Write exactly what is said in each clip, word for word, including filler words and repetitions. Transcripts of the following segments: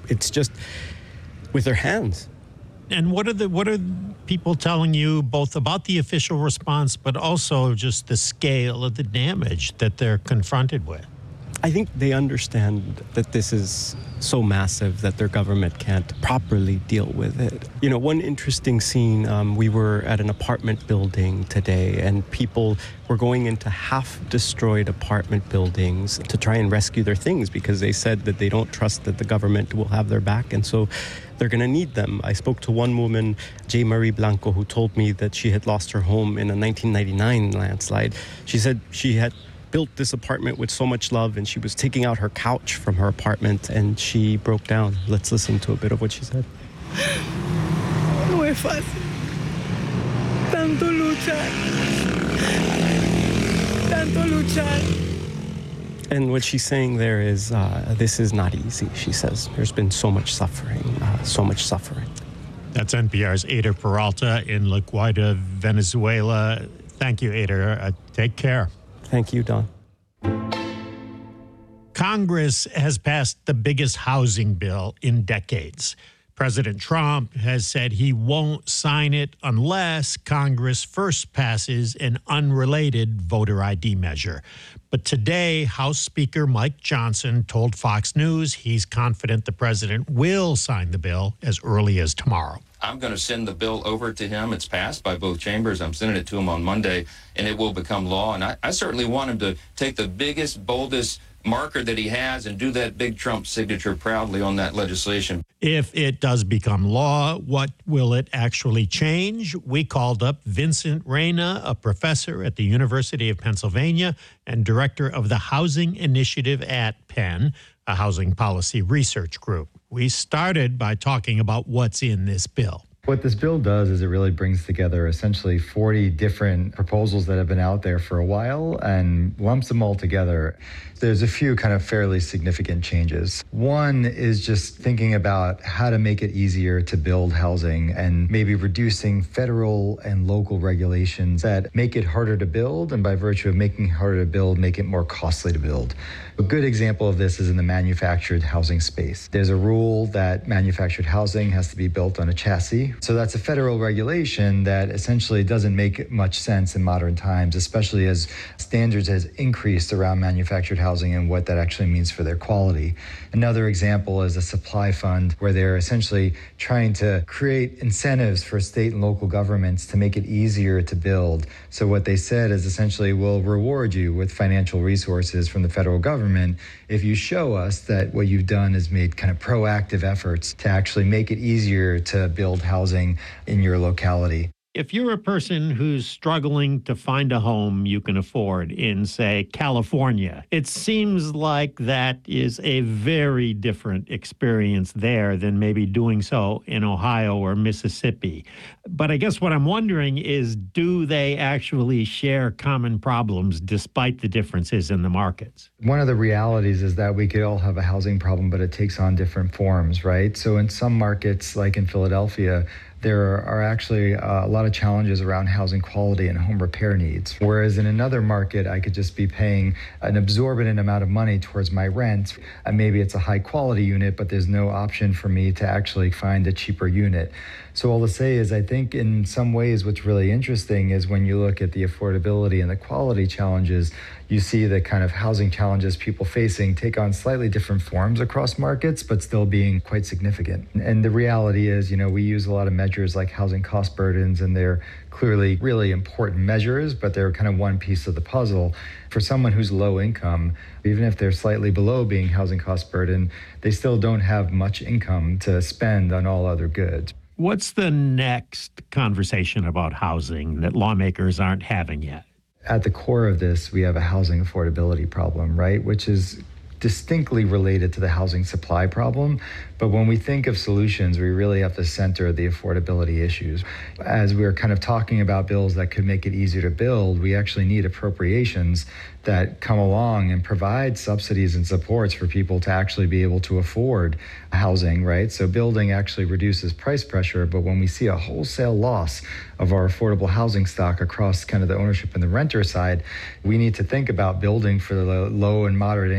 it's just with their hands. And what are the what are people telling you both about the official response, but also just the scale of the damage that they're confronted with? I think they understand that this is so massive that their government can't properly deal with it. You know, one interesting scene, um, we were at an apartment building today, and people were going into half-destroyed apartment buildings to try and rescue their things because they said that they don't trust that the government will have their back, and so they're going to need them. I spoke to one woman, J. Marie Blanco, who told me that she had lost her home in a nineteen ninety-nine landslide. She said she had built this apartment with so much love, and she was taking out her couch from her apartment, and she broke down. Let's listen to a bit of what she said. No es fácil. Tanto luchar. Tanto luchar. And what she's saying there is, uh, this is not easy, she says. There's been so much suffering, uh, so much suffering. That's N P R's Eyder Peralta in La Guaira, Venezuela. Thank you, Eyder. Uh, take care. Thank you, Don. Congress has passed the biggest housing bill in decades. President Trump has said he won't sign it unless Congress first passes an unrelated voter I D measure. But today, House Speaker Mike Johnson told Fox News he's confident the president will sign the bill as early as tomorrow. I'm going to send the bill over to him. It's passed by both chambers. I'm sending it to him on Monday, and it will become law. And I, I certainly want him to take the biggest, boldest marker that he has and do that big Trump signature proudly on that legislation. If it does become law, what will it actually change? We called up Vincent Reyna, a professor at the University of Pennsylvania and director of the Housing Initiative at Penn, a housing policy research group. We started by talking about what's in this bill. What this bill does is it really brings together essentially forty different proposals that have been out there for a while and lumps them all together. There's a few kind of fairly significant changes. One is just thinking about how to make it easier to build housing and maybe reducing federal and local regulations that make it harder to build, and by virtue of making it harder to build, make it more costly to build. A good example of this is in the manufactured housing space. There's a rule that manufactured housing has to be built on a chassis. So that's a federal regulation that essentially doesn't make much sense in modern times, especially as standards has increased around manufactured housing and what that actually means for their quality. Another example is a supply fund where they're essentially trying to create incentives for state and local governments to make it easier to build. So what they said is essentially we'll reward you with financial resources from the federal government if you show us that what you've done is made kind of proactive efforts to actually make it easier to build housing in your locality. If you're a person who's struggling to find a home you can afford in, say, California, it seems like that is a very different experience there than maybe doing so in Ohio or Mississippi. But I guess what I'm wondering is, do they actually share common problems despite the differences in the markets? One of the realities is that we could all have a housing problem, but it takes on different forms, right? So in some markets, like in Philadelphia, there are actually uh, a lot of challenges around housing quality and home repair needs. Whereas in another market, I could just be paying an exorbitant amount of money towards my rent. And maybe it's a high quality unit, but there's no option for me to actually find a cheaper unit. So all to say is I think in some ways what's really interesting is when you look at the affordability and the quality challenges, you see the kind of housing challenges people facing take on slightly different forms across markets, but still being quite significant. And the reality is, you know, we use a lot of measures like housing cost burdens, and they're clearly really important measures, but they're kind of one piece of the puzzle. For someone who's low income, even if they're slightly below being housing cost burden, they still don't have much income to spend on all other goods. What's the next conversation about housing that lawmakers aren't having yet? At the core of this, we have a housing affordability problem, right? Which is distinctly related to the housing supply problem. But when we think of solutions, we really have to center the affordability issues. As we're kind of talking about bills that could make it easier to build, we actually need appropriations that come along and provide subsidies and supports for people to actually be able to afford housing, right? So building actually reduces price pressure, but when we see a wholesale loss of our affordable housing stock across kind of the ownership and the renter side, we need to think about building for the low and moderate income households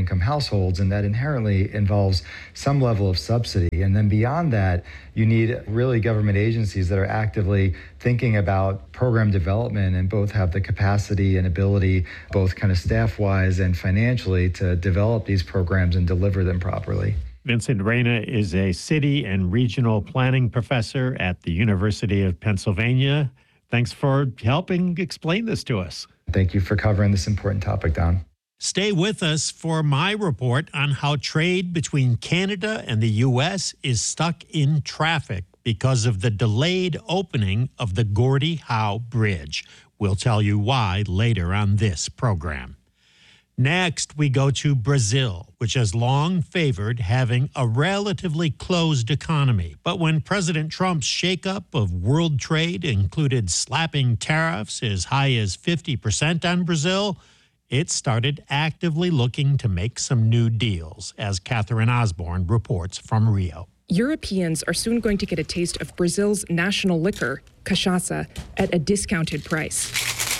households, and that inherently involves some level of subsidy. And then beyond that, you need really government agencies that are actively thinking about program development and both have the capacity and ability, both kind of staff-wise and financially, to develop these programs and deliver them properly. Vincent Reyna is a city and regional planning professor at the University of Pennsylvania. Thanks for helping explain this to us. Thank you for covering this important topic, Don. Stay with us for my report on how trade between Canada and the U S is stuck in traffic because of the delayed opening of the Gordie Howe Bridge. We'll tell you why later on this program. Next, we go to Brazil, which has long favored having a relatively closed economy. But when President Trump's shakeup of world trade included slapping tariffs as high as fifty percent on Brazil, it started actively looking to make some new deals, as Catherine Osborne reports from Rio. Europeans are soon going to get a taste of Brazil's national liquor, cachaça, at a discounted price.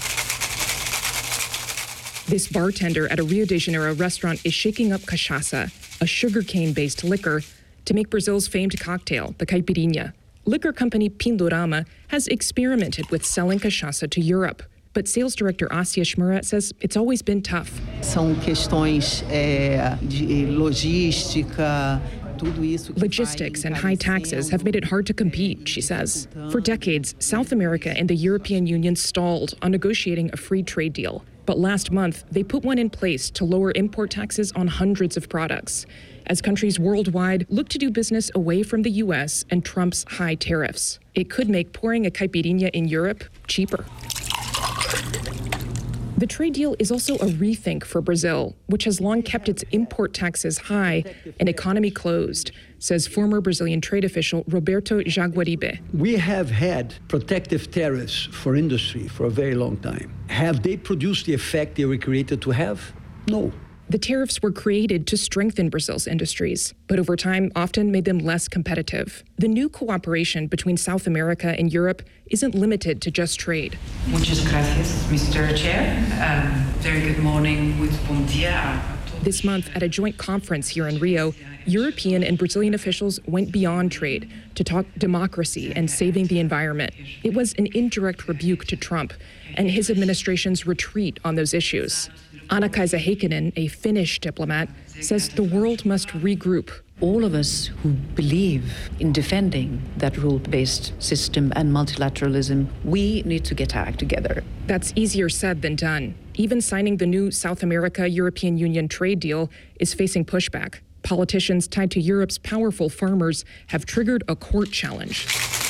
This bartender at a Rio de Janeiro restaurant is shaking up cachaça, a sugarcane-based liquor, to make Brazil's famed cocktail, the caipirinha. Liquor company Pindorama has experimented with selling cachaça to Europe, but sales director Assia Shmura says it's always been tough. São questões é, de logística. Logistics and high taxes have made it hard to compete, she says. For decades, South America and the European Union stalled on negotiating a free trade deal. But last month, they put one in place to lower import taxes on hundreds of products, as countries worldwide look to do business away from the U S and Trump's high tariffs. It could make pouring a caipirinha in Europe cheaper. The trade deal is also a rethink for Brazil, which has long kept its import taxes high and economy closed, says former Brazilian trade official Roberto Jaguaribe. We have had protective tariffs for industry for a very long time. Have they produced the effect they were created to have? No. The tariffs were created to strengthen Brazil's industries, but over time often made them less competitive. The new cooperation between South America and Europe isn't limited to just trade. Muchas gracias, Mister Chair. Um, very good morning. Muito bom dia. This month, at a joint conference here in Rio, European and Brazilian officials went beyond trade to talk democracy and saving the environment. It was an indirect rebuke to Trump and his administration's retreat on those issues. Anna-Kaisa Heikkinen, a Finnish diplomat, says the world must regroup. All of us who believe in defending that rule-based system and multilateralism, we need to get our act together. That's easier said than done. Even signing the new South America-European Union trade deal is facing pushback. Politicians tied to Europe's powerful farmers have triggered a court challenge.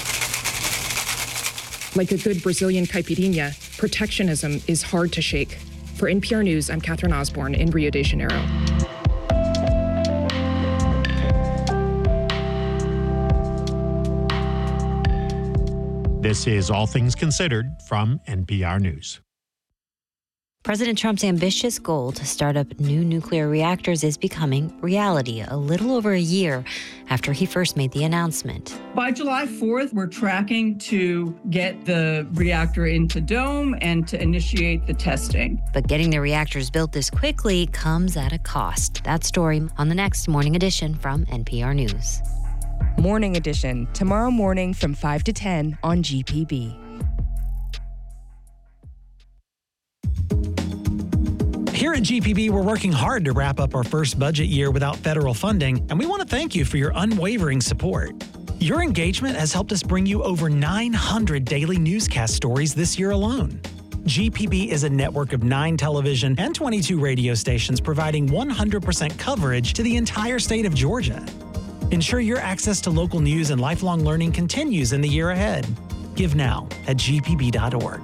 Like a good Brazilian caipirinha, protectionism is hard to shake. For N P R News, I'm Catherine Osborne in Rio de Janeiro. This is All Things Considered from N P R News. President Trump's ambitious goal to start up new nuclear reactors is becoming reality a little over a year after he first made the announcement. By July fourth, we're tracking to get the reactor into dome and to initiate the testing. But getting the reactors built this quickly comes at a cost. That story on the next Morning Edition from N P R News. Morning Edition, tomorrow morning from five to ten on G P B. Here at G P B, we're working hard to wrap up our first budget year without federal funding, and we want to thank you for your unwavering support. Your engagement has helped us bring you over nine hundred daily newscast stories this year alone. G P B is a network of nine television and twenty-two radio stations providing one hundred percent coverage to the entire state of Georgia. Ensure your access to local news and lifelong learning continues in the year ahead. Give now at G P B dot org.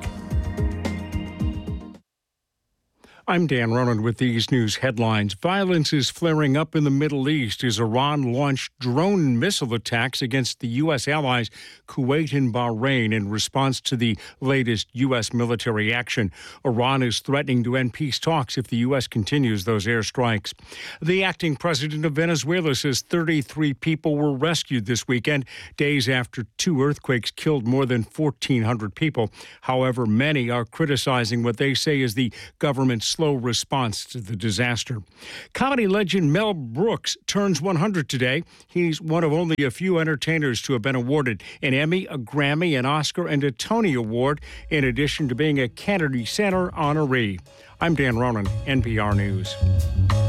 I'm Dan Ronan with these news headlines. Violence is flaring up in the Middle East as Iran launched drone and missile attacks against the U S allies Kuwait and Bahrain in response to the latest U S military action. Iran is threatening to end peace talks if the U S continues those airstrikes. The acting president of Venezuela says thirty-three people were rescued this weekend, days after two earthquakes killed more than fourteen hundred people. However, many are criticizing what they say is the government's slow response to the disaster. Comedy legend Mel Brooks turns one hundred today. He's one of only a few entertainers to have been awarded an Emmy, a Grammy, an Oscar, and a Tony Award, in addition to being a Kennedy Center honoree. I'm Dan Ronan, N P R News.